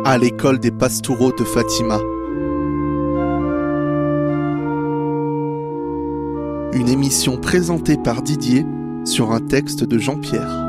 à l'école des Pastoureaux de Fatima. Une émission présentée par Didier sur un texte de Jean-Pierre.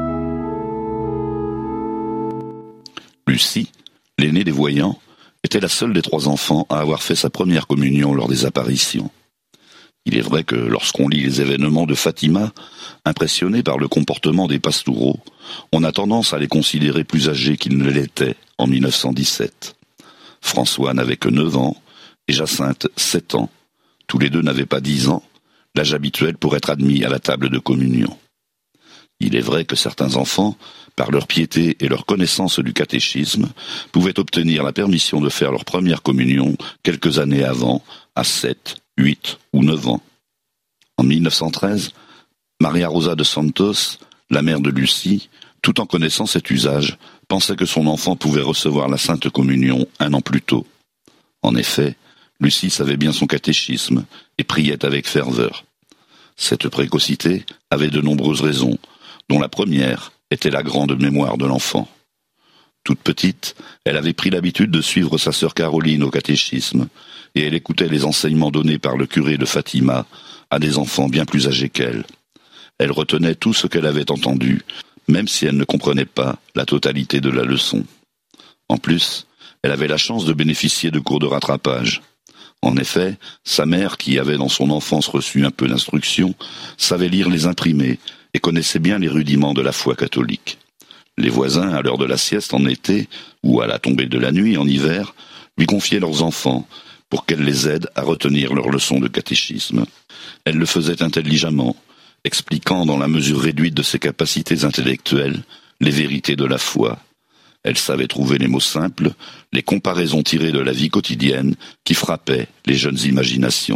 Lucie, l'aînée des voyants, était la seule des 3 enfants à avoir fait sa première communion lors des apparitions. Il est vrai que lorsqu'on lit les événements de Fatima, impressionné par le comportement des Pastoureaux, on a tendance à les considérer plus âgés qu'ils ne l'étaient en 1917. François n'avait que 9 ans et Jacinthe 7 ans. Tous les deux n'avaient pas 10 ans, l'âge habituel pour être admis à la table de communion. Il est vrai que certains enfants, par leur piété et leur connaissance du catéchisme, pouvaient obtenir la permission de faire leur première communion quelques années avant, à 7, 8 ou 9 ans. En 1913, Maria Rosa de Santos, la mère de Lucie, tout en connaissant cet usage, pensait que son enfant pouvait recevoir la Sainte Communion 1 an plus tôt. En effet, Lucie savait bien son catéchisme et priait avec ferveur. Cette précocité avait de nombreuses raisons, dont la première était la grande mémoire de l'enfant. Toute petite, elle avait pris l'habitude de suivre sa sœur Caroline au catéchisme, et elle écoutait les enseignements donnés par le curé de Fatima à des enfants bien plus âgés qu'elle. Elle retenait tout ce qu'elle avait entendu, même si elle ne comprenait pas la totalité de la leçon. En plus, elle avait la chance de bénéficier de cours de rattrapage. En effet, sa mère, qui avait dans son enfance reçu un peu d'instruction, savait lire les imprimés et connaissait bien les rudiments de la foi catholique. Les voisins, à l'heure de la sieste en été, ou à la tombée de la nuit en hiver, lui confiaient leurs enfants pour qu'elle les aide à retenir leurs leçons de catéchisme. Elle le faisait intelligemment, expliquant dans la mesure réduite de ses capacités intellectuelles les vérités de la foi. Elle savait trouver les mots simples, les comparaisons tirées de la vie quotidienne qui frappaient les jeunes imaginations.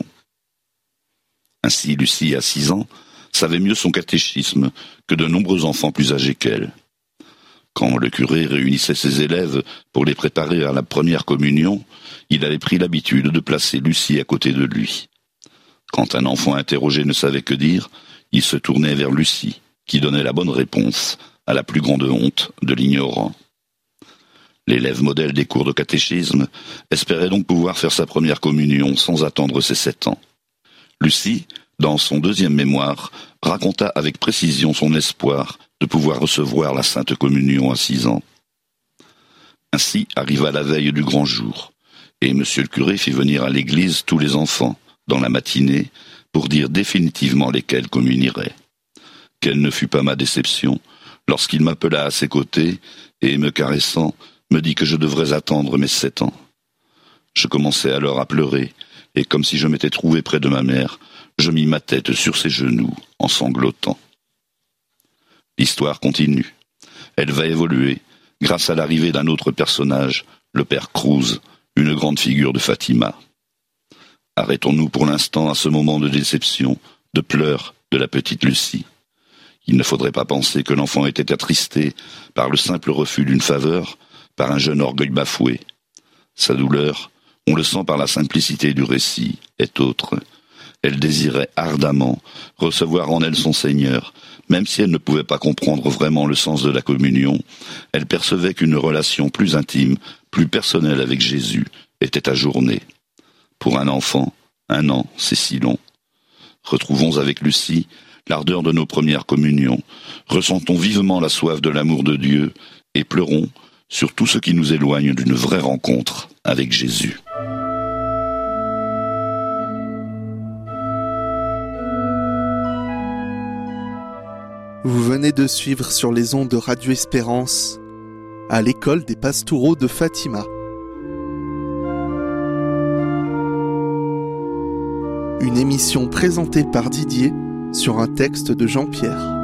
Ainsi, Lucie, à 6 ans, savait mieux son catéchisme que de nombreux enfants plus âgés qu'elle. Quand le curé réunissait ses élèves pour les préparer à la première communion, il avait pris l'habitude de placer Lucie à côté de lui. Quand un enfant interrogé ne savait que dire, il se tournait vers Lucie, qui donnait la bonne réponse à la plus grande honte de l'ignorant. L'élève modèle des cours de catéchisme espérait donc pouvoir faire sa première communion sans attendre ses 7 ans. Lucie, dans son 2e mémoire, raconta avec précision son espoir de pouvoir recevoir la Sainte Communion à 6 ans. Ainsi arriva la veille du grand jour, et monsieur le curé fit venir à l'église tous les enfants, dans la matinée, pour dire définitivement lesquels communieraient. Quelle ne fut pas ma déception, lorsqu'il m'appela à ses côtés, et me caressant, me dit que je devrais attendre mes 7 ans. Je commençai alors à pleurer, et comme si je m'étais trouvé près de ma mère, je mis ma tête sur ses genoux, en sanglotant. L'histoire continue. Elle va évoluer, grâce à l'arrivée d'un autre personnage, le père Cruz, une grande figure de Fatima. Arrêtons-nous pour l'instant à ce moment de déception, de pleurs de la petite Lucie. Il ne faudrait pas penser que l'enfant était attristé par le simple refus d'une faveur, par un jeune orgueil bafoué. Sa douleur, on le sent par la simplicité du récit, est autre. Elle désirait ardemment recevoir en elle son Seigneur. Même si elle ne pouvait pas comprendre vraiment le sens de la communion, elle percevait qu'une relation plus intime, plus personnelle avec Jésus était ajournée. Pour un enfant, 1 an, c'est si long. Retrouvons avec Lucie l'ardeur de nos premières communions, ressentons vivement la soif de l'amour de Dieu et pleurons sur tout ce qui nous éloigne d'une vraie rencontre avec Jésus. Vous venez de suivre sur les ondes de Radio Espérance, à l'école des Pastoureaux de Fatima. Une émission présentée par Didier sur un texte de Jean-Pierre.